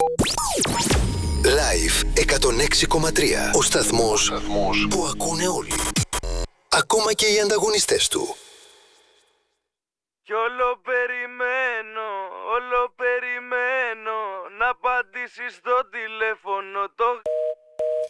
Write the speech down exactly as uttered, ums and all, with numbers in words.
Live εκατόν έξι κόμμα τρία. Ο σταθμός που ακούνε όλοι. Ακόμα και οι ανταγωνιστές του. Κι όλο περιμένω, όλο περιμένω να απαντήσεις στο τηλέφωνο το...